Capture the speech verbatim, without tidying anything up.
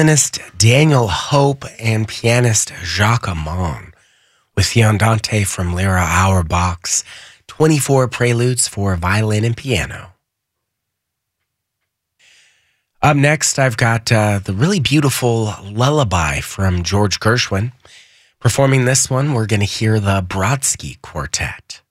violinist Daniel Hope and pianist Jacques Amon with the Andante from Lyra Auerbach's twenty-four Preludes for Violin and Piano. Up next, I've got uh, the really beautiful Lullaby from George Gershwin. Performing this one, we're going to hear the Brodsky Quartet.